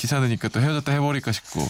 귀찮으니까 또 헤어졌다 해버릴까 싶고.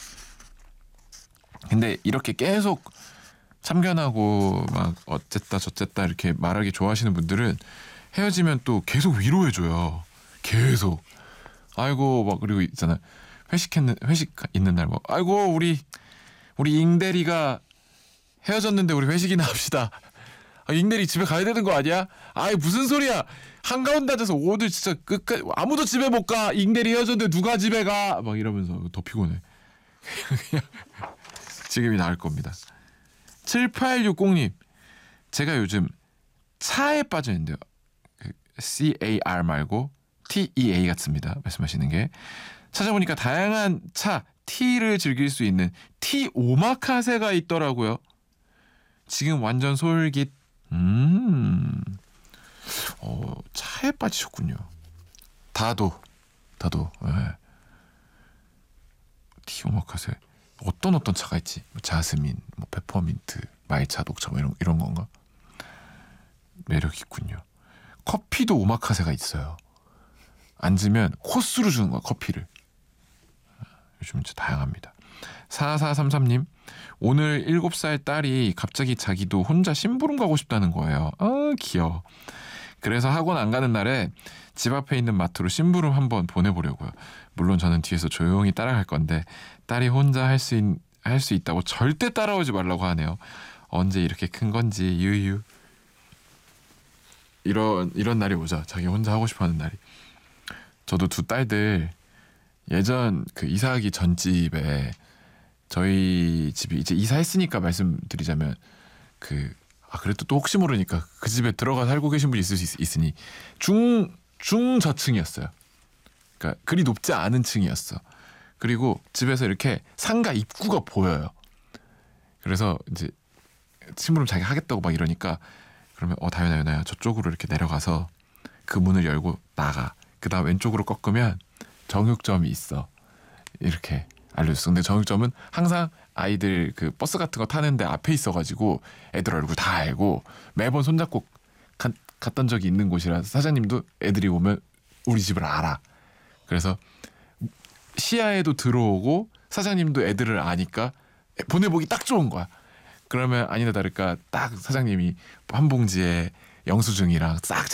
근데 이렇게 계속 참견하고 막 어쨌다 저쨌다 이렇게 말하기 좋아하시는 분들은 헤어지면 또 계속 위로해줘요. 계속. 아이고 막 그리고 있잖아. 회식 있는 날 뭐 아이고 우리 잉대리가 헤어졌는데 우리 회식이나 합시다. 아, 잉대리 집에 가야 되는 거 아니야? 아이 무슨 소리야. 한가운데 앉아서 오늘 진짜 끝까지 아무도 집에 못 가. 잉대리 헤어졌는데 누가 집에 가. 막 이러면서 더 피곤해. 그냥 지금이 나을 겁니다. 7860님 제가 요즘 차에 빠져 있는데요. CAR 말고 TEA 같습니다. 말씀하시는 게. 찾아보니까 다양한 차 T를 즐길 수 있는 T 오마카세가 있더라고요. 지금 완전 솔깃. 차에 빠지셨군요. 다도. 네. T 오마카세. 어떤 차가 있지? 뭐 자스민, 뭐 페퍼민트, 말차, 녹차 뭐 이런 건가? 매력 있군요. 커피도 오마카세가 있어요. 앉으면 코스로 주는 거야, 커피를. 요즘 진짜 다양합니다. 4433님 오늘 7살 딸이 갑자기 자기도 혼자 심부름 가고 싶다는 거예요. 귀여워. 그래서 학원 안 가는 날에 집 앞에 있는 마트로 심부름 한번 보내보려고요. 물론 저는 뒤에서 조용히 따라갈 건데 딸이 혼자 할 수 있다고 절대 따라오지 말라고 하네요. 언제 이렇게 큰 건지 유유. 이런 날이 오죠. 자기 혼자 하고 싶어하는 날이. 저도 두 딸들 예전 그 이사하기 전 집에 저희 집이 이제 이사했으니까 말씀드리자면 그래도 또 혹시 모르니까 그 집에 들어가 살고 계신 분이 있을 수 있으니 중저층이었어요. 그러니까 그리 높지 않은 층이었어. 그리고 집에서 이렇게 상가 입구가 보여요. 그래서 이제 심부름 자기가 하겠다고 막 이러니까 그러면 다현아 저쪽으로 이렇게 내려가서 그 문을 열고 나가. 그다음 왼쪽으로 꺾으면 정육점이 있어. 이렇게 알려줬어. 근데 정육점은 항상 아이들 그 버스 같은 거 타는데 앞에 있어가지고 애들 얼굴 다 알고 매번 손잡고 갔던 적이 있는 곳이라 사장님도 애들이 오면 우리 집을 알아. 그래서 시야에도 들어오고 사장님도 애들을 아니까 보내보기 딱 좋은 거야. 그러면 아니나 다를까 딱 사장님이 한 봉지에 영수증이랑 싹